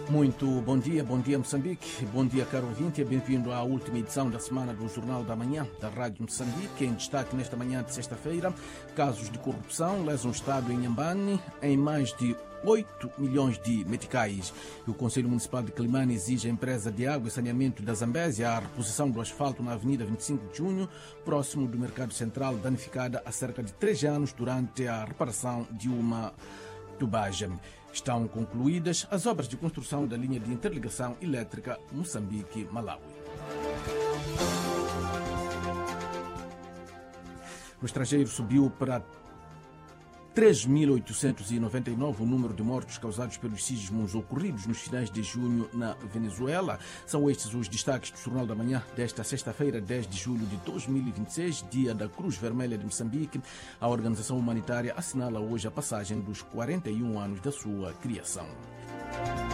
Muito bom dia Moçambique, bom dia caro ouvinte, bem-vindo à última edição da semana do Jornal da Manhã da Rádio Moçambique. Em destaque nesta manhã de sexta-feira, casos de corrupção lesam o Estado em Inhambane em mais de 8 milhões de meticais. O Conselho Municipal de Quelimane exige à empresa de água e saneamento da Zambésia a reposição do asfalto na Avenida 25 de Junho, próximo do Mercado Central, danificada há cerca de 3 anos durante a reparação de uma tubagem. Estão concluídas as obras de construção da linha de interligação elétrica Moçambique-Malawi. No estrangeiro subiu para 3.899 o número de mortos causados pelos sismos ocorridos nos finais de junho na Venezuela. São estes os destaques do Jornal da Manhã desta sexta-feira, 10 de julho de 2026, dia da Cruz Vermelha de Moçambique. A organização humanitária assinala hoje a passagem dos 41 anos da sua criação.